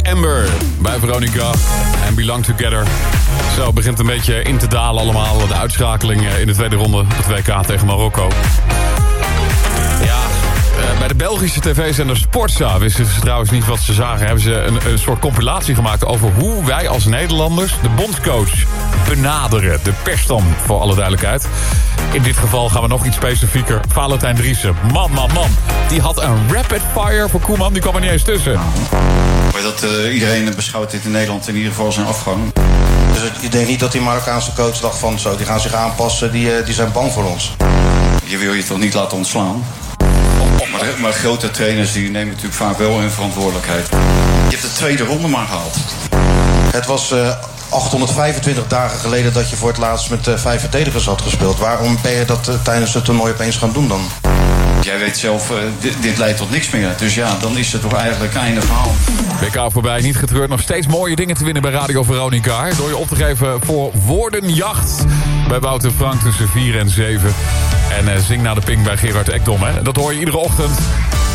Amber bij Veronica en Belong Together. Zo, het begint een beetje in te dalen allemaal. De uitschakeling in de tweede ronde, het WK tegen Marokko. Ja, bij de Belgische tv-zender Sportza wisten ze trouwens niet wat ze zagen. Hebben ze een soort compilatie gemaakt over hoe wij als Nederlanders de bondscoach benaderen. De pers dan, voor alle duidelijkheid. In dit geval gaan we nog iets specifieker. Valentijn Driessen. Man. Die had een rapid fire voor Koeman. Die kwam er niet eens tussen. Maar dat iedereen beschouwt dit in Nederland in ieder geval zijn afgang. Dus ik denk niet dat die Marokkaanse coach dacht van zo, die gaan zich aanpassen, die zijn bang voor ons. Je wil je toch niet laten ontslaan? Maar grote trainers die nemen natuurlijk vaak wel hun verantwoordelijkheid. Je hebt de tweede ronde maar gehaald. Het was 825 dagen geleden dat je voor het laatst met 5 verdedigers had gespeeld. Waarom ben je dat tijdens het toernooi opeens gaan doen dan? Jij weet zelf, dit leidt tot niks meer. Dus ja, dan is het toch eigenlijk einde verhaal. WK voorbij, niet getreurd. Nog steeds mooie dingen te winnen bij Radio Veronica. Door je op te geven voor Woordenjacht. Bij Wouter Frank tussen 4 en 7. En Zing naar de Ping bij Gerard Ekdom. Hè? Dat hoor je iedere ochtend